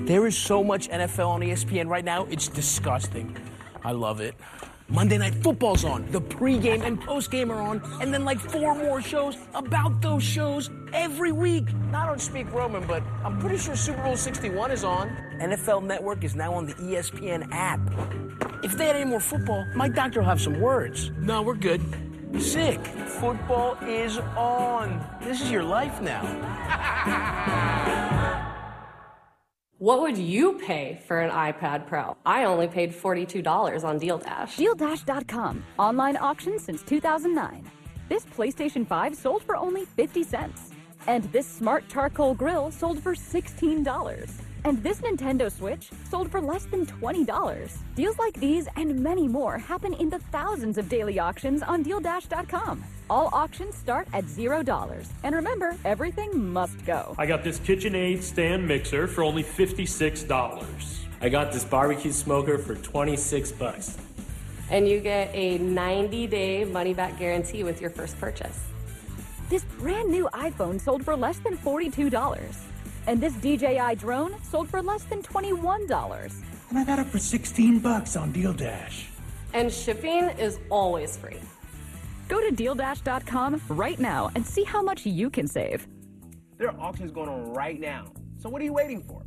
There is so much NFL on ESPN right now, it's disgusting. I love it. Monday Night Football's on, the pregame and postgame are on, and then like 4 more shows about those shows every week. Now, I don't speak Roman, but I'm pretty sure Super Bowl 61 is on. NFL Network is now on the ESPN app. If they had any more football, my doctor will have some words. No, we're good. Sick. Football is on. This is your life now. What would you pay for an iPad Pro? I only paid $42 on Deal Dash. DealDash.com. Online auction since 2009. This PlayStation 5 sold for only 50 cents. And this smart charcoal grill sold for $16. And this Nintendo Switch sold for less than $20. Deals like these and many more happen in the thousands of daily auctions on DealDash.com. All auctions start at $0. And remember, everything must go. I got this KitchenAid stand mixer for only $56. I got this barbecue smoker for $26. And you get a 90-day money-back guarantee with your first purchase. This brand new iPhone sold for less than $42. And this DJI drone sold for less than $21. And I got it for $16 on Deal Dash. And shipping is always free. Go to DealDash.com right now and see how much you can save. There are auctions going on right now. So what are you waiting for?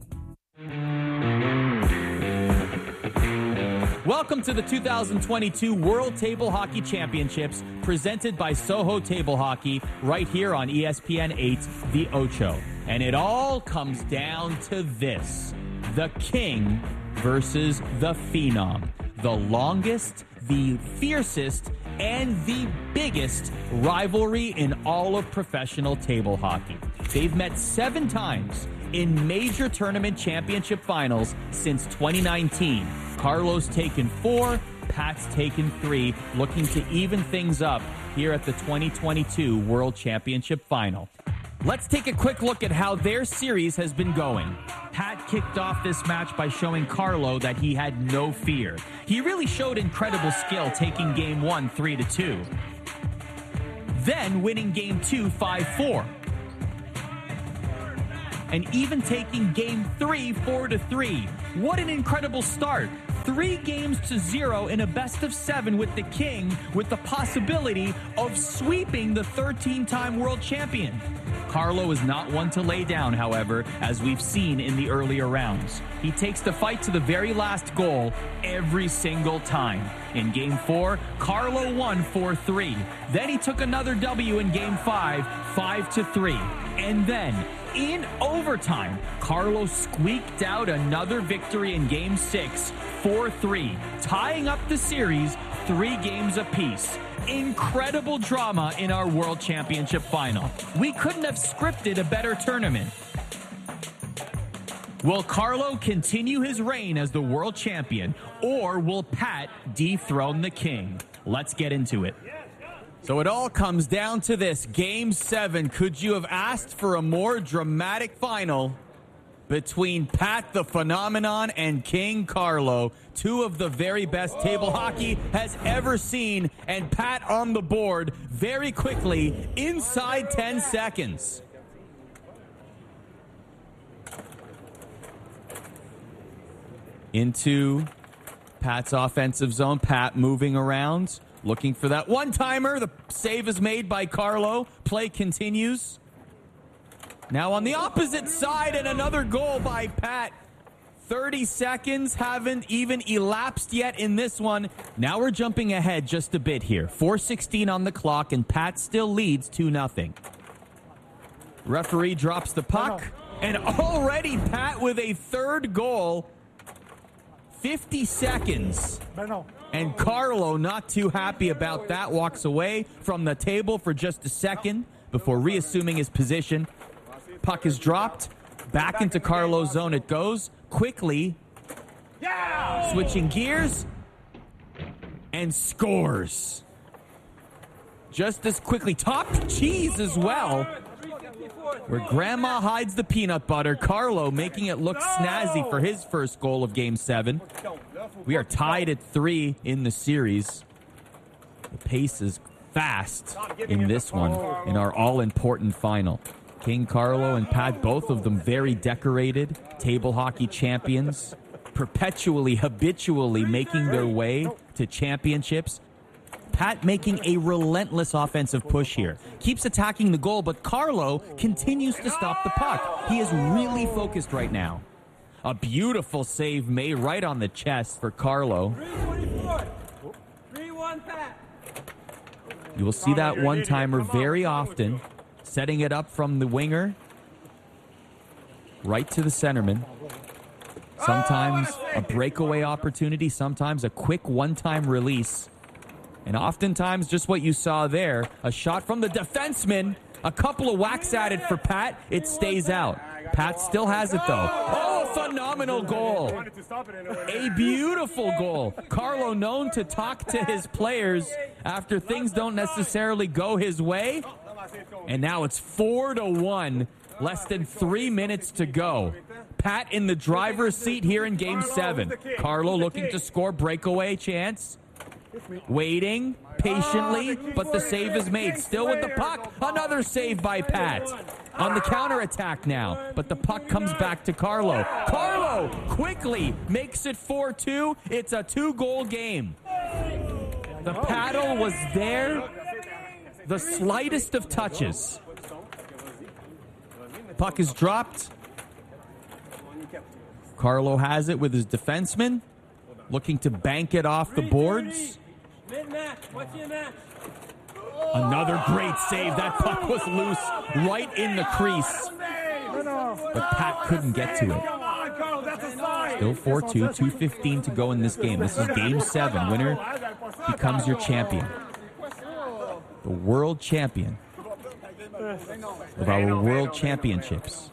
Welcome to the 2022 World Table Hockey Championships presented by Soho Table Hockey right here on ESPN 8, The Ocho. And it all comes down to this: the King versus the Phenom. The longest, the fiercest, and the biggest rivalry in all of professional table hockey. They've met 7 times in major tournament championship finals since 2019. Carlo's taken 4, Pat's taken 3, looking to even things up here at the 2022 World Championship Final. Let's take a quick look at how their series has been going. Pat kicked off this match by showing Carlo that he had no fear. He really showed incredible skill, taking game 1 3-2. Then winning game 2 5-4. And even taking game 3 4-3. What an incredible start. 3 games to 0 in a best of 7 with the King, with the possibility of sweeping the 13-time world champion. Carlo is not one to lay down, however, as we've seen in the earlier rounds. He takes the fight to the very last goal every single time. In Game 4, Carlo won 4-3. Then he took another W in Game 5, 5-3. And then, in overtime, Carlo squeaked out another victory in Game 6, 4-3, tying up the series 3 games apiece. Incredible drama in our World Championship Final. We couldn't have scripted a better tournament. Will Carlo continue his reign as the world champion, or will Pat dethrone the King? Let's get into it. So it all comes down to this. Game 7. Could you have asked for a more dramatic final between Pat the Phenomenon and King Carlo? 2 of the very best table hockey has ever seen, and Pat on the board very quickly inside 10 seconds. Into Pat's offensive zone. Pat moving around, looking for that one-timer. The save is made by Carlo. Play continues. Now on the opposite side, and another goal by Pat. 30 seconds haven't even elapsed yet in this one. Now we're jumping ahead just a bit here. 4:16 on the clock, and Pat still leads 2-0. Referee drops the puck, and already Pat with a 3rd goal. 50 seconds. And Carlo not too happy about that. Walks away from the table for just a second before reassuming his position. Puck is dropped. Back into Carlo's zone it goes. Quickly. Switching gears. And scores. Just as quickly. Topped cheese as well. Where Grandma hides the peanut butter. Carlo making it look snazzy for his first goal of Game 7. We are tied at 3 in the series. The pace is fast in this one, in our all-important final. King Carlo and Pat, both of them very decorated table hockey champions, perpetually, habitually making their way to championships. Pat making a relentless offensive push here. Keeps attacking the goal, but Carlo continues to stop the puck. He is really focused right now. A beautiful save made right on the chest for Carlo. 3-1 Pat. You will see that one-timer very often, setting it up from the winger right to the centerman. Sometimes a breakaway opportunity, sometimes a quick one-time release. And oftentimes, just what you saw there, a shot from the defenseman, a couple of whacks at it for Pat, it stays out. Pat still has it, though. Oh, phenomenal goal. A beautiful goal. Carlo known to talk to his players after things don't necessarily go his way. And now it's 4-1, less than 3 minutes to go. Pat in the driver's seat here in Game 7. Carlo looking to score, breakaway chance. Waiting patiently, but the save is made. Still with the puck. Another save by Pat. On the counterattack now, but the puck comes back to Carlo. Carlo quickly makes it 4-2. It's a 2-goal game. The paddle was there. The slightest of touches. Puck is dropped. Carlo has it with his defenseman, looking to bank it off the boards. Another great save. That puck was loose right in the crease. But Pat couldn't get to it. Still 4-2, 2:15 to go in this game. This is Game 7. Winner becomes your champion. The world champion of our world championships.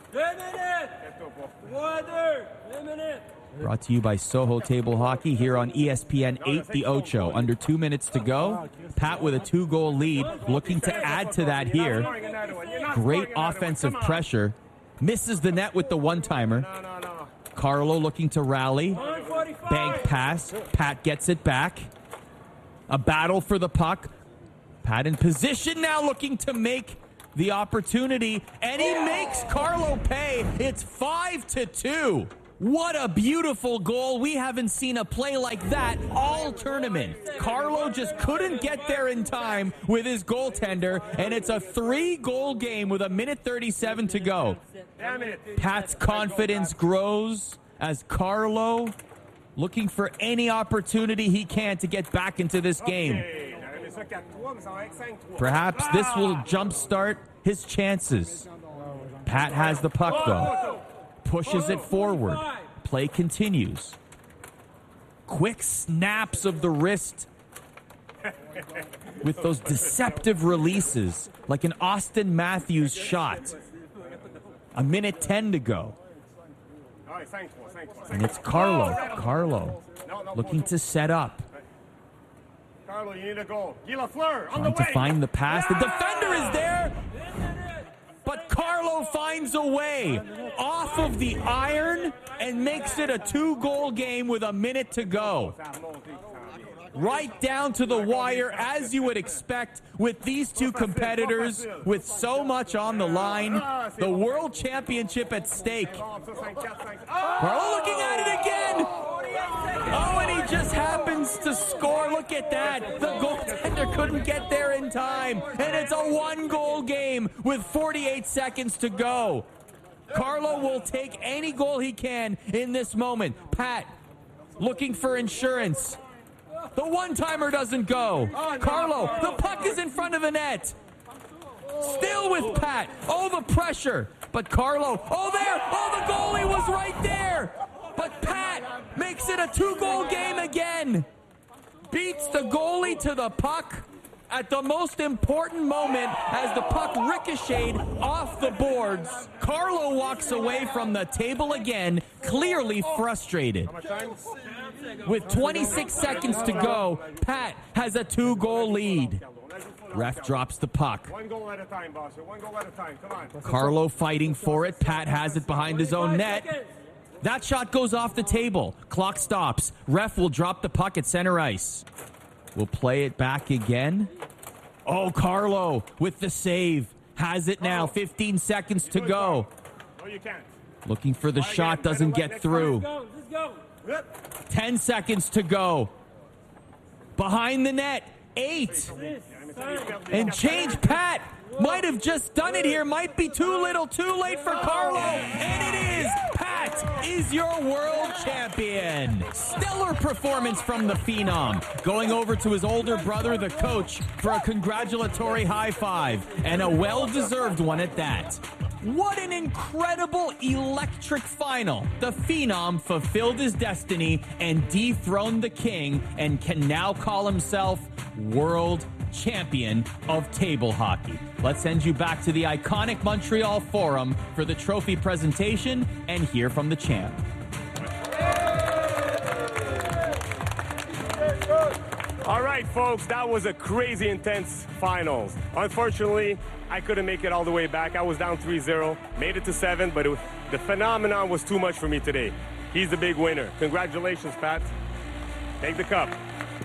Brought to you by Soho Table Hockey here on ESPN 8, The Ocho. Under 2 minutes to go. Pat with a 2-goal lead, looking to add to that here. Great offensive pressure. Misses the net with the one-timer. Carlo looking to rally. Bank pass. Pat gets it back. A battle for the puck. Pat in position now, looking to make the opportunity. And he makes Carlo pay. It's 5-2. What a beautiful goal. We haven't seen a play like that all tournament. Carlo just couldn't get there in time with his goaltender, and it's a 3-goal game with 1:37 to go. Pat's confidence grows as Carlo looking for any opportunity he can to get back into this game. Perhaps this will jumpstart his chances. Pat has the puck, though. Pushes it forward. Play continues. Quick snaps of the wrist with those deceptive releases, like an Austin Matthews shot. 1:10 to go. And it's Carlo. Carlo looking to set up. Carlo, you need a goal. Guy Lafleur on Trying to find the pass. The defender is there. But Carlo finds a way off of the iron and makes it a 2-goal game with 1 minute to go. Right down to the wire, as you would expect with these two competitors with so much on the line. The World Championship at stake. Carlo looking at it again. Oh, and he just happens to score. Look at that. The goaltender couldn't get there in time. And it's a 1-goal game with 48 seconds to go. Carlo will take any goal he can in this moment. Pat looking for insurance. The one-timer doesn't go. Carlo, the puck is in front of the net. Still with Pat. Oh, the pressure. But Carlo, oh, there. Oh, the goalie was right there. But Pat makes it a 2-goal game again. Beats the goalie to the puck at the most important moment as the puck ricocheted off the boards. Carlo walks away from the table again, clearly frustrated. With 26 seconds to go, Pat has a 2-goal lead. Ref drops the puck. 1 goal at a time, boss. 1 goal at a time. Come on. Carlo fighting for it. Pat has it behind his own net. That shot goes off the table. Clock stops. Ref will drop the puck at center ice. We'll play it back again. Oh, Carlo with the save. Has it now. 15 seconds to go. No, you can't. Looking for the shot, doesn't get through. Let's go. 10 seconds to go. Behind the net. 8. And change. Pat might have just done it here. Might be too little, too late for Carlo. And it is. Pat is your world champion. Stellar performance from the Phenom. Going over to his older brother, the coach, for a congratulatory high five. And a well-deserved one at that. What an incredible electric final. The Phenom fulfilled his destiny and dethroned the king and can now call himself world champion of table hockey. Let's send you back to the iconic Montreal Forum for the trophy presentation and hear from the champ. All right, folks, that was a crazy intense finals. Unfortunately, I couldn't make it all the way back. I was down 3-0, made it to 7, but the phenomenon was too much for me today. He's the big winner. Congratulations, Pat. Take the cup.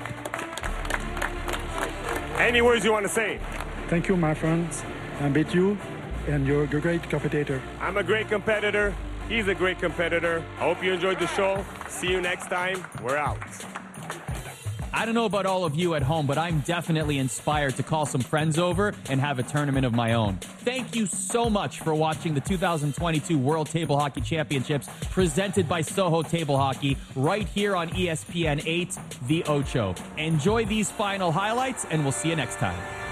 Any words you want to say? Thank you, my friends. I beat you, and you're a great competitor. I'm a great competitor. He's a great competitor. I hope you enjoyed the show. See you next time. We're out. I don't know about all of you at home, but I'm definitely inspired to call some friends over and have a tournament of my own. Thank you so much for watching the 2022 World Table Hockey Championships presented by Soho Table Hockey right here on ESPN 8, The Ocho. Enjoy these final highlights, and we'll see you next time.